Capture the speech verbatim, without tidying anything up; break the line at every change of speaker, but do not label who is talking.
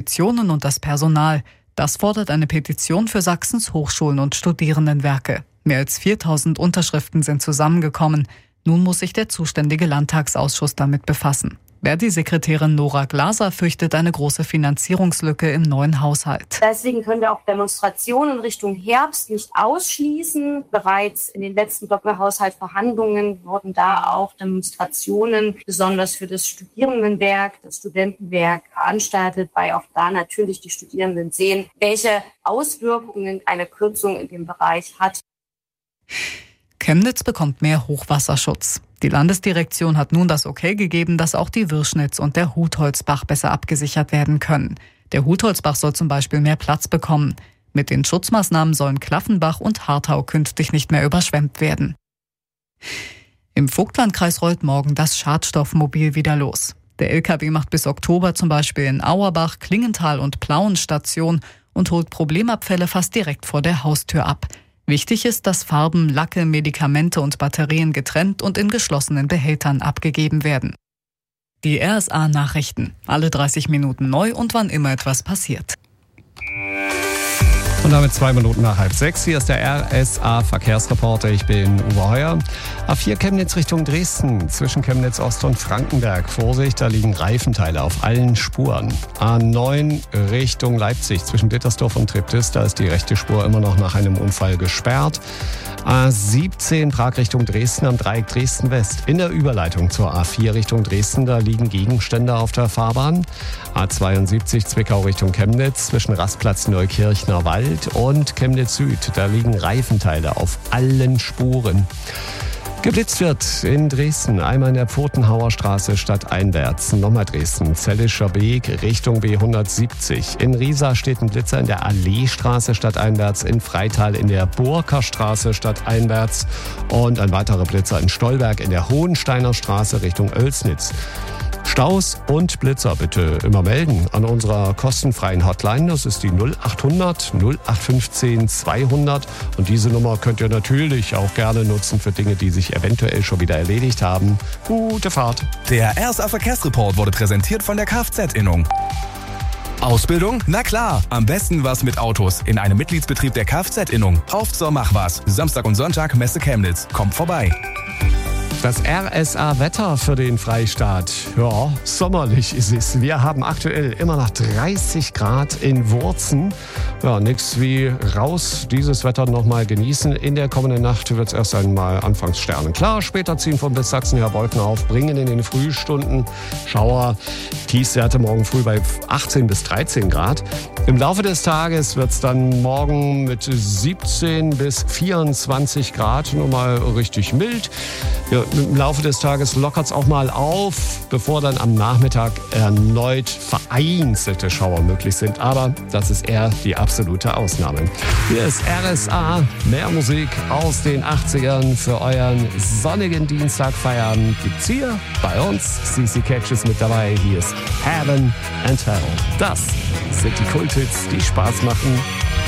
Investitionen und das Personal. Das fordert eine Petition für Sachsens Hochschulen und Studierendenwerke. Mehr als viertausend Unterschriften sind zusammengekommen. Nun muss sich der zuständige Landtagsausschuss damit befassen. Verdi-Sekretärin Nora Glaser fürchtet eine große Finanzierungslücke im neuen Haushalt.
Deswegen können wir auch Demonstrationen Richtung Herbst nicht ausschließen. Bereits in den letzten Doppelhaushaltverhandlungen wurden da auch Demonstrationen, besonders für das Studierendenwerk, das Studentenwerk, veranstaltet, weil auch da natürlich die Studierenden sehen, welche Auswirkungen eine Kürzung in dem Bereich hat.
Chemnitz bekommt mehr Hochwasserschutz. Die Landesdirektion hat nun das Okay gegeben, dass auch die Wirschnitz und der Hutholzbach besser abgesichert werden können. Der Hutholzbach soll zum Beispiel mehr Platz bekommen. Mit den Schutzmaßnahmen sollen Klaffenbach und Hartau künftig nicht mehr überschwemmt werden. Im Vogtlandkreis rollt morgen das Schadstoffmobil wieder los. Der L K W macht bis Oktober zum Beispiel in Auerbach, Klingenthal und Plauen Station und holt Problemabfälle fast direkt vor der Haustür ab. Wichtig ist, dass Farben, Lacke, Medikamente und Batterien getrennt und in geschlossenen Behältern abgegeben werden. Die R S A-Nachrichten. Alle dreißig Minuten neu und wann immer etwas passiert.
Und damit zwei Minuten nach halb sechs. Hier ist der R S A-Verkehrsreporter. Ich bin Uwe Heuer. A vier Chemnitz Richtung Dresden. Zwischen Chemnitz Ost und Frankenberg. Vorsicht, da liegen Reifenteile auf allen Spuren. A neun Richtung Leipzig. Zwischen Dittersdorf und Treptis. Da ist die rechte Spur immer noch nach einem Unfall gesperrt. A siebzehn Prag Richtung Dresden am Dreieck Dresden-West. In der Überleitung zur A vier Richtung Dresden, da liegen Gegenstände auf der Fahrbahn. A zweiundsiebzig Zwickau Richtung Chemnitz zwischen Rastplatz Neukirchner Wald und Chemnitz Süd. Da liegen Reifenteile auf allen Spuren. Geblitzt wird in Dresden, einmal in der Pfotenhauer Straße stadteinwärts. Nochmal Dresden, Zellischer Weg Richtung B hundertsiebzig. In Riesa steht ein Blitzer in der Alleestraße stadteinwärts, in Freital in der Burker Straße stadteinwärts und ein weiterer Blitzer in Stolberg in der Hohensteiner Straße Richtung Oelsnitz. Staus und Blitzer bitte immer melden an unserer kostenfreien Hotline. Das ist die null acht hundert null acht fünfzehn zweihundert. Und diese Nummer könnt ihr natürlich auch gerne nutzen für Dinge, die sich eventuell schon wieder erledigt haben. Gute Fahrt.
Der R S A-Verkehrsreport wurde präsentiert von der Kfz-Innung. Ausbildung? Na klar, am besten was mit Autos in einem Mitgliedsbetrieb der Kfz-Innung. Auf zur Machwas. Samstag und Sonntag Messe Chemnitz. Kommt vorbei.
Das R S A-Wetter für den Freistaat. Ja, sommerlich ist es. Wir haben aktuell immer noch dreißig Grad in Wurzen. Ja, nix wie raus, dieses Wetter nochmal genießen. In der kommenden Nacht wird es erst einmal anfangs sternenklar. Später ziehen von bis Sachsen her Wolken auf, bringen in den Frühstunden Schauer. Tiefstwerte morgen früh bei achtzehn bis dreizehn Grad. Im Laufe des Tages wird es dann morgen mit siebzehn bis vierundzwanzig Grad nochmal richtig mild. Ja, im Laufe des Tages lockert es auch mal auf, bevor dann am Nachmittag erneut vereinzelte Schauer möglich sind. Aber das ist eher die absolute Ausnahme. Hier ist R S A, mehr Musik aus den achtzigern für euren sonnigen Dienstagfeierabend. Gibt's hier bei uns. C C Catch ist mit dabei. Hier ist Heaven and Hell. Das sind die Kulthits, die Spaß machen.